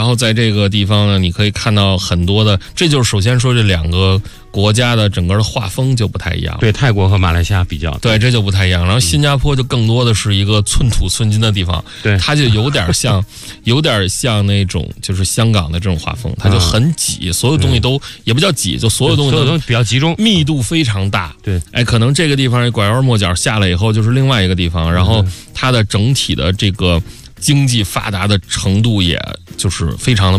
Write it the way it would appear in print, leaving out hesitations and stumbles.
后在这个地方呢，你可以看到很多的，这就是首先说这两个国家的整个的画风就不太一样。 对，泰国和马来西亚比较， 对，这就不太一样。然后新加坡就更多的是一个寸土寸金的地方， 对， 它就有点像那种就是香港的这种画风，它就很挤，所有东西都也不叫挤，就所有东西比较集中， 密度非常大。 对， 哎，可能这个地方拐弯抹角下来以后就是另外一个地方，然后它的整体的这个经济发达的程度也就是非常的